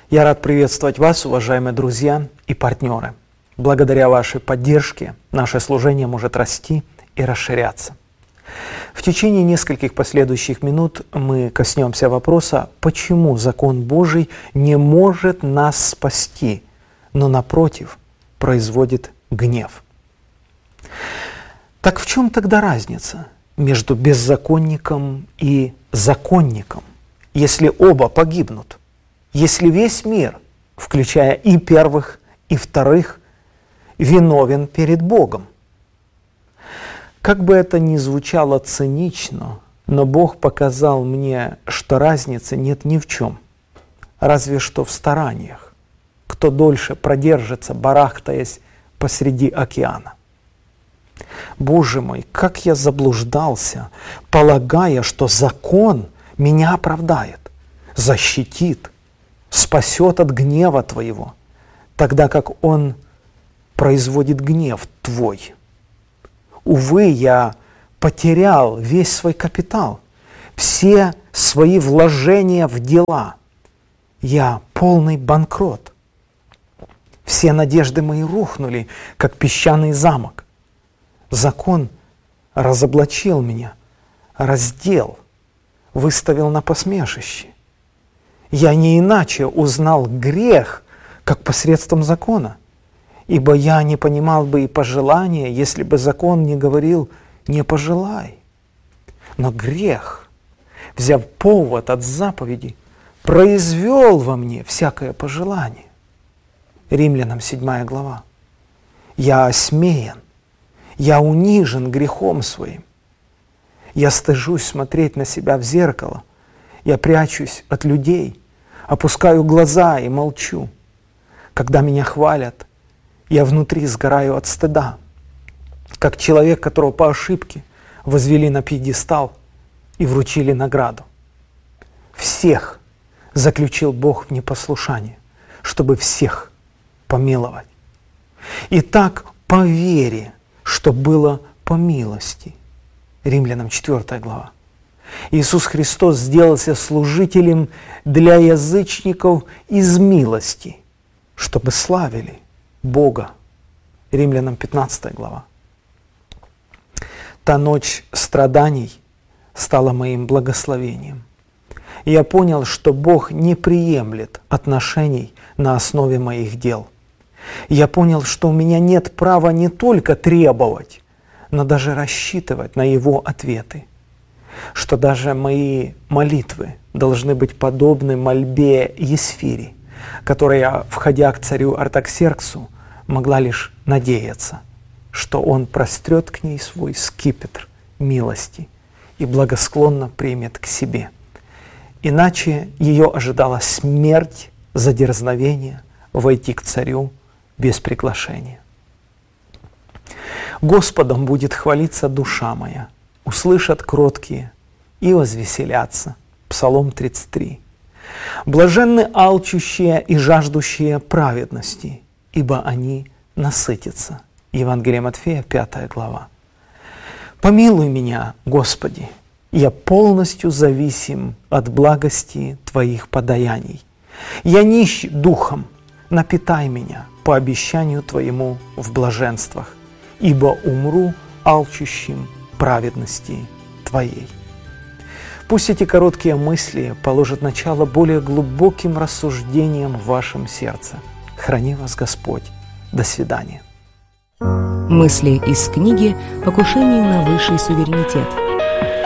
Я рад приветствовать вас, уважаемые друзья и партнеры. Благодаря вашей поддержке наше служение может расти и расширяться. В течение нескольких последующих минут мы коснемся вопроса, почему закон Божий не может нас спасти, но напротив производит гнев. Так в чем тогда разница между беззаконником и законником, если оба погибнут? Если весь мир, включая и первых, и вторых, виновен перед Богом? Как бы это ни звучало цинично, но Бог показал мне, что разницы нет ни в чем, разве что в стараниях, кто дольше продержится, барахтаясь посреди океана. Боже мой, как я заблуждался, полагая, что закон меня оправдает, защитит, спасет от гнева Твоего, тогда как Он производит гнев Твой. Увы, я потерял весь свой капитал, все свои вложения в дела. Я полный банкрот. Все надежды мои рухнули, как песчаный замок. Закон разоблачил меня, раздел, выставил на посмешище. Я не иначе узнал грех, как посредством закона, ибо я не понимал бы и пожелания, если бы закон не говорил «не пожелай». Но грех, взяв повод от заповеди, произвел во мне всякое пожелание. Римлянам 7 глава. Я осмеян, я унижен грехом своим. Я стыжусь смотреть на себя в зеркало. Я прячусь от людей, опускаю глаза и молчу. Когда меня хвалят, я внутри сгораю от стыда, как человек, которого по ошибке возвели на пьедестал и вручили награду. Всех заключил Бог в непослушание, чтобы всех помиловать. Итак, по вере, что было по милости. Римлянам 4 глава. Иисус Христос сделался служителем для язычников из милости, чтобы славили Бога. Римлянам 15 глава. Та ночь страданий стала моим благословением. И я понял, что Бог не приемлет отношений на основе моих дел. Я понял, что у меня нет права не только требовать, но даже рассчитывать на Его ответы. Что даже мои молитвы должны быть подобны мольбе Есфири, которая, входя к царю Артаксерксу, могла лишь надеяться, что он прострет к ней свой скипетр милости и благосклонно примет к себе. Иначе ее ожидала смерть за дерзновение войти к царю без приглашения. Господом будет хвалиться душа моя, услышат кроткие и возвеселятся. Псалом 33. Блаженны алчущие и жаждущие праведности, ибо они насытятся. Евангелие Матфея, 5 глава. Помилуй меня, Господи, я полностью зависим от благости Твоих подаяний. Я нищ духом, напитай меня по обещанию Твоему в блаженствах, ибо умру алчущим праведности Твоей. Пусть эти короткие мысли положат начало более глубоким рассуждениям в вашем сердце. Храни вас Господь. До свидания. Мысли из книги «Покушение на высший суверенитет».